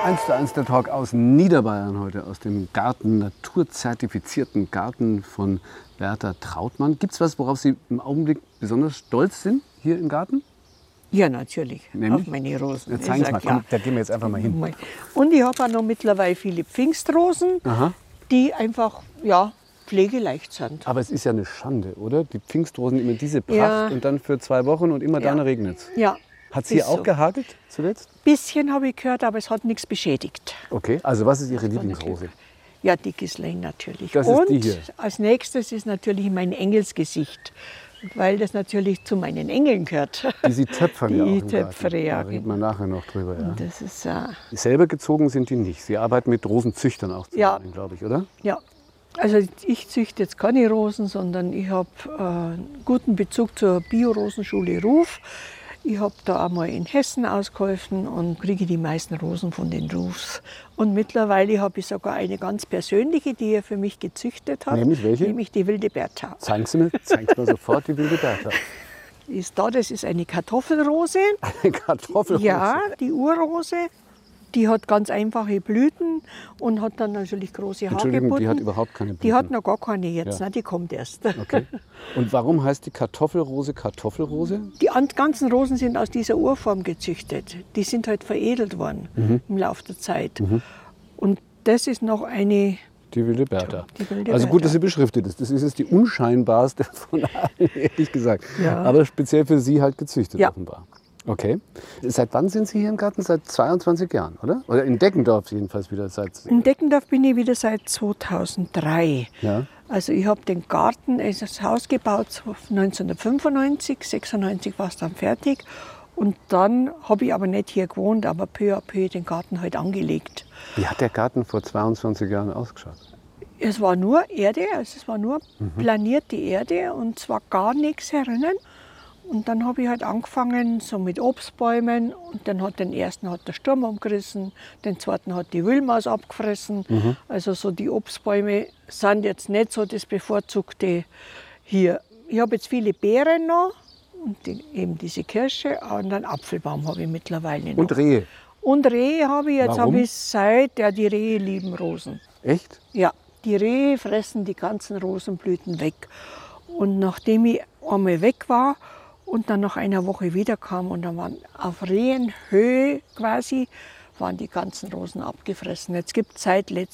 1:1 der Talk aus Niederbayern heute, aus dem Garten, naturzertifizierten Garten von Berta Trautmann. Gibt es was, worauf Sie im Augenblick besonders stolz sind hier im Garten? Ja, natürlich. Nämlich? Auf meine Rosen. Ja, zeigen Sie mal, komm, da gehen wir jetzt einfach mal hin. Und ich habe auch noch mittlerweile viele Pfingstrosen, Aha. die einfach pflegeleicht sind. Aber es ist ja eine Schande, oder? Die Pfingstrosen immer diese Pracht Ja. und dann für 2 Wochen und immer dann regnet es. Ja. Hat es hier ist auch so. gehagelt zuletzt? Bisschen habe ich gehört, aber es hat nichts beschädigt. Okay, also was ist Ihre Lieblingsrose? Ja, die Gisling natürlich. Das ist und die hier. als nächstes ist natürlich mein Engelsgesicht, weil das natürlich zu meinen Engeln gehört. Die Sie töpfern ja auch Die im Garten. töpfere, ja. Da reden wir nachher noch drüber. Ja. Das ist, Selber gezogen sind die nicht. Sie arbeiten mit Rosenzüchtern auch Ja. zusammen, glaube ich, oder? ja. Also ich züchte jetzt keine Rosen, sondern ich habe einen guten Bezug zur Bio-Rosenschule Ruf. Ich habe da einmal in Hessen ausgeholfen und kriege die meisten Rosen von den Rufs. Und mittlerweile habe ich sogar eine ganz persönliche, die er für mich gezüchtet hat. Nämlich welche? Nämlich die wilde Bertha. Zeigen Sie mir sofort die wilde Bertha. Das ist eine Kartoffelrose. Eine Kartoffelrose. Ja, die Urrose. Die hat ganz einfache Blüten und hat dann natürlich große Entschuldigung, Hagebutten. die hat überhaupt keine Blüten. Die hat noch gar keine jetzt, Ja. ne? Die kommt erst. Okay. Und warum heißt die Kartoffelrose Kartoffelrose? Die ganzen Rosen sind aus dieser Urform gezüchtet. Die sind halt veredelt worden im Laufe der Zeit. Und das ist noch eine. Die wilde Bertha. Die wilde Also gut, Bertha. dass sie beschriftet ist. Das ist jetzt die unscheinbarste von allen, ehrlich gesagt. Ja. Aber speziell für Sie halt gezüchtet Ja. offenbar. Okay. Seit wann sind Sie hier im Garten? Seit 22 Jahren, oder? Oder in Deckendorf jedenfalls wieder seit... In Deckendorf bin ich wieder seit 2003. Ja. Also ich habe den Garten, das Haus gebaut 1995, 96 war es dann fertig. Und dann habe ich aber nicht hier gewohnt, aber peu à peu den Garten halt angelegt. Wie hat der Garten vor 22 Jahren ausgeschaut? Es war nur Erde, also es war nur planierte Erde und es war gar nichts herinnen. Und dann habe ich halt angefangen so mit Obstbäumen und dann den ersten hat der Sturm umgerissen, den zweiten hat die Wühlmaus abgefressen. Also so die Obstbäume sind jetzt nicht so das Bevorzugte hier. Ich habe jetzt viele Beeren noch und eben diese Kirsche und einen Apfelbaum habe ich mittlerweile noch. Und Rehe. Und Rehe habe ich jetzt, Warum? habe ich die Rehe lieben Rosen. Echt? Ja, die Rehe fressen die ganzen Rosenblüten weg. Und nachdem ich einmal weg war und dann nach einer Woche wiederkam und dann waren auf Rehenhöhe quasi, waren die ganzen Rosen abgefressen. Jetzt gibt es seit